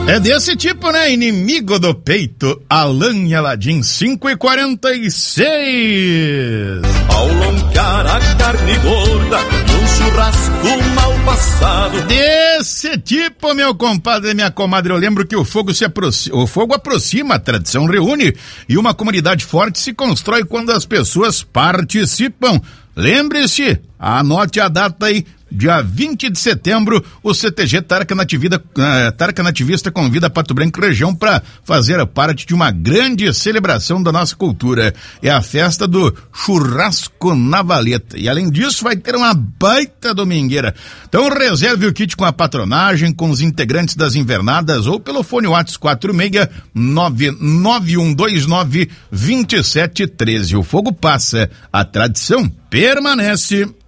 É desse tipo, né? Inimigo do peito, Alan Aladim, 5h46. Ao longar a carne gorda, num churrasco mal passado. Desse tipo, meu compadre e minha comadre, eu lembro que o fogo aproxima, a tradição reúne, e uma comunidade forte se constrói quando as pessoas participam. Lembre-se, anote a data aí, dia 20 de setembro, o CTG Tarca Nativista convida Pato Branco e região para fazer parte de uma grande celebração da nossa cultura. É a festa do churrasco na valeta. E além disso, vai ter uma baita domingueira. Então reserve o kit com a patronagem, com os integrantes das invernadas ou pelo fone WhatsApp 46991292713. O fogo passa, a tradição permanece.